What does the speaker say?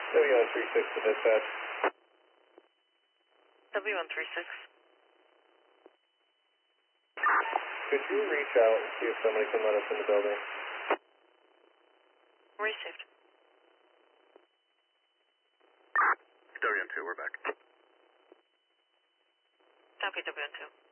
W136 to dispatch. W136. Could you reach out and see if somebody can let us in the building? Received. W2, we're back. Copy W2.